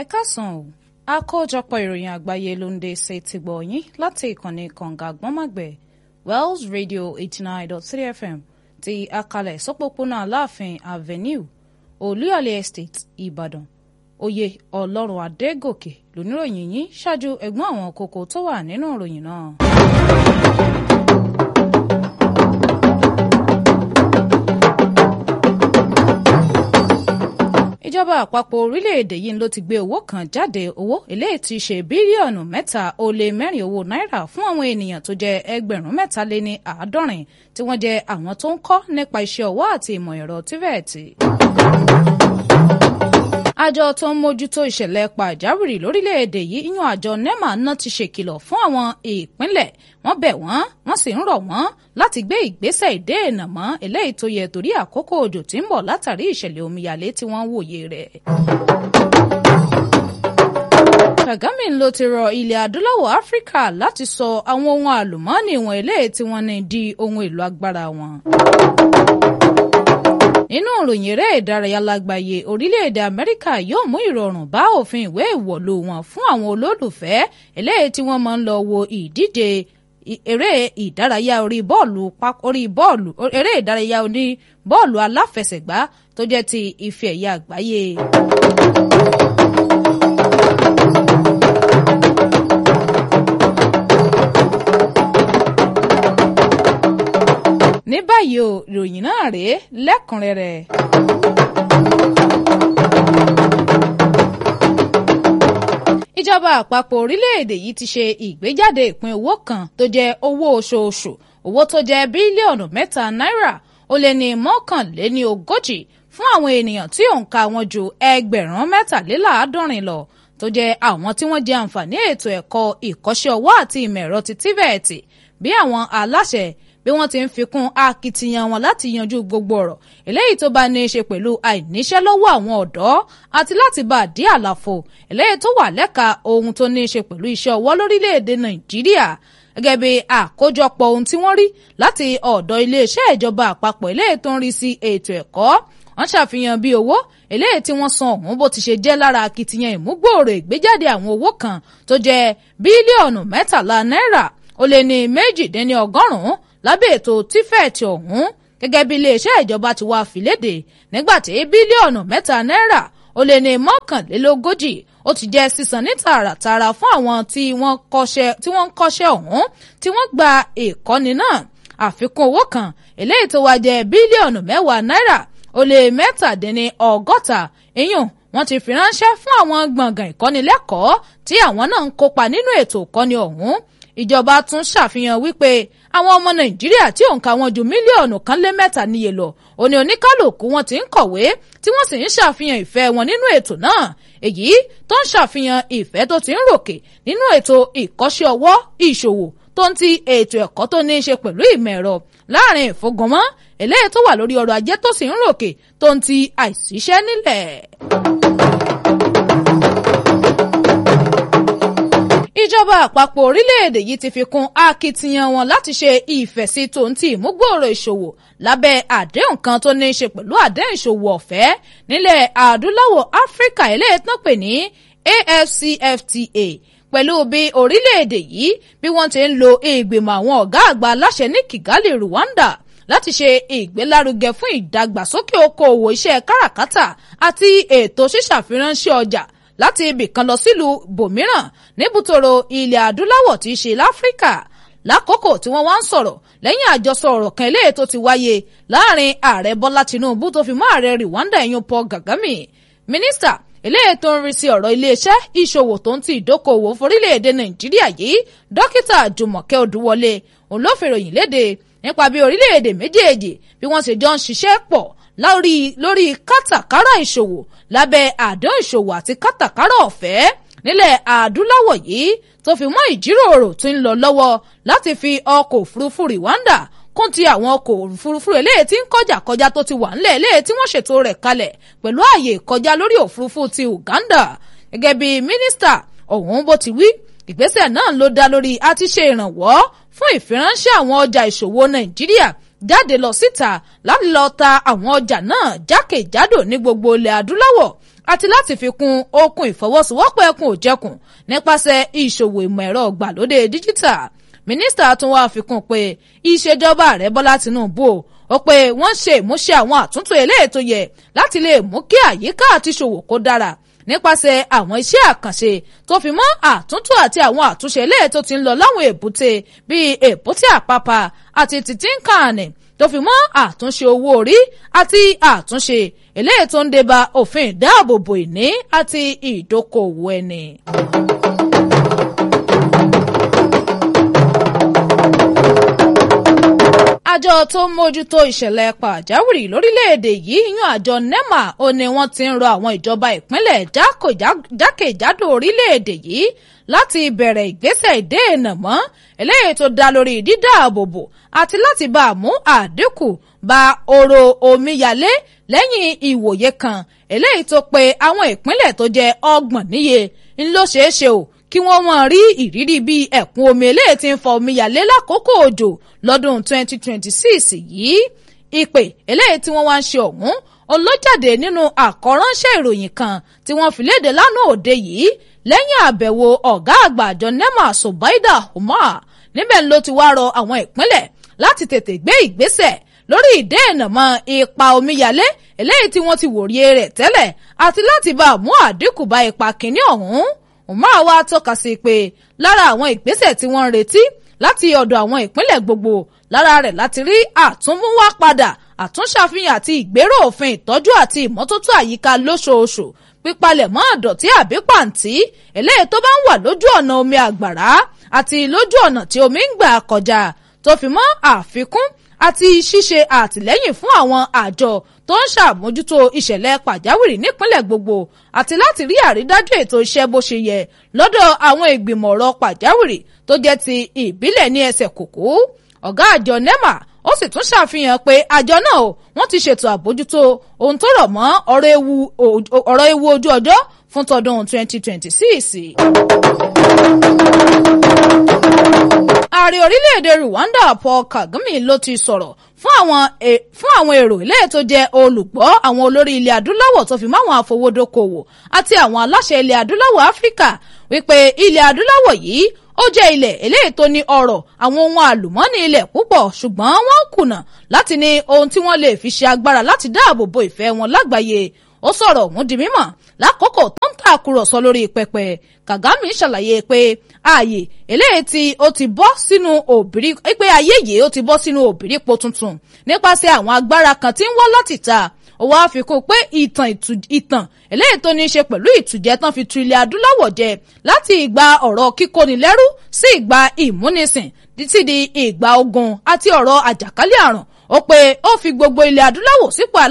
káàsán o àkójọpọ̀ ìròyìn àgbáyé ló ń dé sí ti gbọ̀ yín láti ìkànnì kànga àgbọ̀nmágbẹ̀ Wells Radio 89.3 FM ti akalẹ̀ sọ́pọ̀pọ̀nà Aláàfin Avenue Olúyọ̀lé Estate Ìbàdàn oyè Ọlọ́run Adégòkè lóníròyìn yín ṣáájú ẹ̀gbọ́n àwọn kókó tó wà nínú ìròyìn náà. Ìjọba àpapọ̀ orílẹ̀-èdè yìí ló ti gbé owó kan jáde owó eléyìí tí ṣe bílíọ̀nù 3.4 owó náírà fún àwọn ènìyàn tó jẹ́ 370 tí wọ́n jẹ́ àwọn tó ń kọ́ nípa iṣẹ́ ọwọ́ àti ìmọ̀ ẹ̀rọ TVET. Àjọ tó ń mójútó ìṣẹ̀lẹ̀ pàjáwìrì lórílẹ̀-èdè yìí yan àjọ NEMA náà ti ṣèkìlọ̀ fún àwọn ìpínlẹ̀ wọ́n bẹ̀ wọ́n sì ń rọ̀ wọ́n láti gbé ìgbésẹ̀ ìdènà mọ́ eléyìí tó yẹ torí àkókò òjò tí ń bọ̀ látàrí ìṣẹ̀lẹ̀ omíyalé tí wọ́n wòye rẹ̀. Kagame ló ti rọ ilẹ̀ adúláwọ̀ Áfíríkà láti sọ àwọn ohun àlùmọ́ọ́nì wọn eléyìí tí wọ́n ní di ohun èlò agbára wọn. Nínú ìròyìn eré ìdárayá lágbàáyé orílẹ̀-èdè Amẹ́ríkà yóò mú ìrọ̀rùn bá òfin ìwé ìwọ̀lú wọn fún àwọn olólùfẹ́ eléyìí tí wọ́n máa ń lọ wo ìdíje eré ìdárayá eré ìdárayá oní bọ́ọ̀lù aláfẹsẹ̀gbá tó jẹ́ ti ife ẹ̀yẹ àgbáyé. Ní báyìí o ìròyìn náà rèé lẹ́kùnrẹ́rẹ́. Ìjọba àpapọ̀ orílẹ̀-èdè yìí ti ṣe ìgbéjáde ìpín owó kan tó jẹ́ owó oṣooṣù owó tó jẹ́ bílíọ̀nù 3 náírà ó lé ní 39 fún àwọn ènìyàn tí òǹkà wọn ju 73 lọ tó jẹ́ àwọn tí wọ́n jẹ àǹfààní ètò ẹ̀kọ́ ìkọ́ṣẹ́ ọwọ́ àti ìmọ̀ ẹ̀rọ ti TVET bí àwọn aláṣẹ bí wọ́n ti ń fikún akitiyan wọn láti yanjú gbogbo ọ̀rọ̀ eléyìí tó bá ní í ṣe pẹ̀lú àìníṣẹ́ lọ́wọ́ àwọn ọ̀dọ́ àti láti bá dí àlàfo eléyìí tó wà lẹ́ka ohun tó ní í ṣe pẹ̀lú iṣẹ́ ọwọ́ lórílẹ̀‐èdè Nàìjíríà gẹ́gẹ́ bí àkójọpọ̀ ohun tí wọ́n rí láti ọ̀dọ̀ iléeṣẹ́ ìjọba àpapọ̀ eléyìí tó ń rí sí ètò ẹ̀kọ́ wọ́n ṣàfihàn bí owó eléyìí tí wọ́n san ọ̀hún bó ti ṣe jẹ́ lára akitiyan ìmúgbòòrò ìgbéjáde àwọn owó kan tó jẹ́ bílíọ̀nù 13 náírà ó lé ní 180 lábẹ́ ètò TVET ọ̀hún gẹ́gẹ́ bí iléeṣẹ́ ìjọba ti wá fìlédè nígbàtí bílíọ̀nù 3 náírà ó lé ní 39 ó ti jẹ́ sísan ní tààràtààrà fún àwọn tí wọ́n ń kọ́ṣẹ́ ọ̀hún tí wọ́n gba ìkọ́ni náà àfikún owó kan eléyìí tó wá jẹ́ bílíọ̀nù 10 náírà ó lé 67 ìyún wọ́n ti fi ránṣẹ́ fún àwọn gbọ̀ngàn ìkọ́nilẹ́kọ̀ọ́ tí àwọn náà ń kópa nínú ètò ìkọ́ni ọ̀hún ìjọba tún ṣàfihàn wípé àwọn ọmọ Nàìjíríà tí òǹkà wọn ju mílíọ̀nù 1.3 níye lọ òní oníkálùkù wọn ti ń kọ̀wé tí wọ́n sì ń ṣàfihàn ìfẹ́ wọn nínú ètò náà èyí tó ń ṣàfihàn ìfẹ́ tó ti ń ròkè nínú ètò ìkọ́ṣẹ́ ọwọ́ ìṣòwò tó ń ti ètò ẹ̀kọ́ tó ní í ṣe pẹ̀lú ìmọ̀ ẹ̀rọ láàrin ìfọgànmọ́ eléyìí tó wà lórí ọrọ̀ ajé tó sì ń ròkè tó ń ti àìsíṣẹ́ nílẹ̀. Ìjọba àpapọ̀ orílẹ̀-èdè yìí ti fi kún akitiyan wọn láti ṣe ìfẹ̀sí tòun ti ìmúgbòòrò ìṣòwò lábẹ́ àdéhùn kan tó ní í ṣe pẹ̀lú àdéhùn ìṣòwò ọ̀fẹ́ nílẹ̀ adúláwọ̀ Áfíríkà eléyìí tán pè ní AfCFTA pẹ̀lú bí orílẹ̀-èdè yìí bí wọ́n ti ń lo ìgbìmọ̀ àwọn ọ̀gá àgbà aláṣẹ ní Kigali, Rwanda láti ṣe ìgbélárugẹ fún ìdàgbàsókè okòòwò iṣẹ́ káràkátà àti ètò ṣíṣàfiránṣẹ́ ọjà láti ibì kan lọ sílùú bòmíràn níbùtòrò ilẹ̀ adúláwọ̀ tí í ṣe láfíríkà lákòókò tí wọ́n wá ń sọ̀rọ̀ lẹ́yìn àjọsọ ọ̀rọ̀ kan eléyìí tó ti wáyé láàrin ààrẹ Bọ́lá Tinubu tó fi mọ́ ààrẹ Rwanda ẹ̀yún Paul Kagame mínísítà eléyìí tó ń rí sí ọ̀rọ̀ iléeṣẹ́ ìṣòwò tó ń ti ìdókòwò forílẹ̀-èdè Nàìjíríà yìí dókítà Jùmọ̀kẹ́ Odúwọlé òun ló fèròyìn léde nípa bí orílẹ̀-èdè méjèèjì bí wọ́n ṣe jọ ń ṣiṣẹ́ pọ̀ lórí kátàkárà ìṣòwò lábẹ́ àdéhùn ìṣòwò àti kátàkárà ọ̀fẹ́ nílẹ̀ adúláwọ̀ yìí tó fi mọ́ ìjíròrò tí ń lọ lọ́wọ́ láti fi ọkọ̀ òfurufú Rwanda kún ti àwọn ọkọ̀ òfurufú eléyìí tí ń kọjá tó ti wà ńlẹ̀ eléyìí tí wọ́n ṣètò rẹ̀ kalẹ̀ pẹ̀lú ààyè ìkọjá lórí òfurufú ti Uganda gẹ́gẹ́ bí mínísítà ọ̀hún bó ti wí ìgbésẹ̀ náà ló dá lórí àti ṣe ìrànwọ́ fún ìfiránṣẹ́ àwọn ọjà ìṣòwò Nàìjíríà jáde lọ síta láti lọ ta àwọn ọjà náà jákèjádò ní gbogbo ilẹ̀ adúláwọ̀ àti láti fi kún okùn ìfọwọ́sowọ́pọ̀ ẹkùn òjẹkùn nípasẹ̀ ìṣòwò ìmọ̀ ẹ̀rọ ìgbàlódé díjítà. Mínísítà tún wá fi kún pé ìṣèjọba ààrẹ Bọ́lá Tinubu ó pé wọ́n ṣe ìmúṣẹ àwọn àtúntò eléyìí tó yẹ láti lè mú kí àyíká àti ṣòwò kó dára nípasẹ̀ àwọn iṣẹ́ àkànṣe tó fi mọ́ àtúntò àti àwọn àtúnṣe eléyìí tó ti ń lọ láwọn èbúté bíi èbúté Àpápá àti Tìtìǹkàànì tó fi mọ́ àtúnṣe owó orí àti àtúnṣe eléyìí tó ń débá òfin ìdáàbòbò ìní àti ìdókòwò ẹni. Àjọ tó ń mójútó ìṣẹ̀lẹ̀ pàjáwìrì lórílẹ̀‐èdè yìí yan àjọ NEMA ó ní wọ́n ti ń rọ àwọn ìjọba ìpínlẹ̀ jákèjádò orílẹ̀‐èdè yìí láti bẹ̀rẹ̀ ìgbésẹ̀ ìdènà mọ́ eléyìí tó dá lórí dídáàbòbò àti láti bá a mú àdínkù bá ọ̀rọ̀ omíyalé lẹ́yìn ìwòye kan eléyìí tó pe àwọn ìpínlẹ̀ tó jẹ́ 30 níye ńlọ ṣeéṣe o kí wọ́n mọ̀ rí ìrírí bí ẹ̀kún omi eléyìí tí ń fa omíyalé lákòókò òjò lọ́dún 2026 yìí. Ìpè eléyìí tí wọ́n wá ń ṣe ọ̀hún olójáde nínú àkọ́ránṣẹ́ ìròyìn kan tí wọ́n fi léde lánàá òde yìí lẹ́yìn àbẹ̀wò ọ̀gá àgbà àjọ NEMA Subaida Umar. Níbẹ̀ ló ti wá rọ àwọn ìpínlẹ̀ láti tètè gbé ìgbésẹ̀ lórí ìdènà mọ́ ipa omíyalé eléyìí tí wọ́n ti wòye rẹ̀ tẹ́lẹ̀ àti láti bá a mú àdínkù bá ipa kìíní ọ̀hún. Umar wá tọ́ka sí pé lára àwọn ìgbésẹ̀ tí wọ́n ń retí láti ọ̀dọ̀ àwọn ìpínlẹ̀ gbogbo lára rẹ̀ láti rí àtúnmúwá padà àtúnṣàfihàn àti ìgbéró òfin ìtọ́jú àti ìmọ́tótó àyíká lóṣooṣù pípalẹ̀ mọ́ ìdọ̀tí àbí pàǹtí eléyìí tó bá ń wà lójú ọ̀nà omi àgbàrá àti lójú ọ̀nà tí omi ń gbà kọjá tó fi mọ́ àfikún àti ṣíṣe àtìlẹ́yìn fún àwọn àjọ tó ń ṣàmójútó ìṣẹ̀lẹ̀ pàjáwìrì nípínlẹ̀ gbogbo àti láti rí àrídájú ètò iṣẹ́ bó ṣe yẹ lọ́dọ̀ àwọn ìgbìmọ̀ ọ̀rọ̀ pàjáwìrì tó jẹ́ ti ìbílẹ̀ ní ẹsẹ̀ kùkú. Ọ̀gá àjọ NEMA ó sì tún ṣàfihàn pé àjọ náà wọ́n ti ṣètò àbójútó ohun tó rọ̀ mọ́ ọ̀rọ̀ ewu ojú ọjọ́ fún tọdún 2026. Ààrẹ orílẹ̀-èdè Rwanda Paul Kagame ló ti sọ̀rọ̀ fún àwọn èrò ilé tó jẹ́ olùgbọ́ àwọn olórí ilẹ̀ adúláwọ̀ tó fi máwọn afowódókòwò àti àwọn aláṣẹ ilẹ̀ adúláwọ̀ Áfíríkà wípé ilẹ̀ adúláwọ̀ yìí ó jẹ́ ilẹ̀ eléyìí tó ní ọrọ̀ àwọn ohun àlùmọ́ọ́nì ilẹ̀ púpọ̀ ṣùgbọ́n wọ́n kùnà láti ní ohun tí wọ́n lè fi ṣe agbára láti dáàbò bo ìfẹ́ wọn lágbàáyé. Ó sọ̀rọ̀ ọ̀hún di mímọ̀ lákòókò tó ń tàkùrọ̀sọ lórí pẹpẹ. Kagame ṣàlàyé pé ààyè eléyìí tí ó ti bọ́ sínú òbírí pé ayé yìí ó ti bọ́ sínú òbírípo tuntun nípasẹ̀ àwọn agbára kan tí ń wá láti ta. Ó wá fi kún pé ìtàn eléyìí tó ní í ṣe pẹ̀lú ìtújẹ tán fi tu ilẹ̀ adúláwọ̀ jẹ láti ìgbà ọ̀rọ̀ kíkónilẹ́rú sí ìgbà ìmúnisìn títí di ìgbà ogun àti ọ̀rọ̀ àjàkálẹ̀ àrùn. Ó pé ó fi gbogbo ilẹ̀ adúláwọ̀ sípò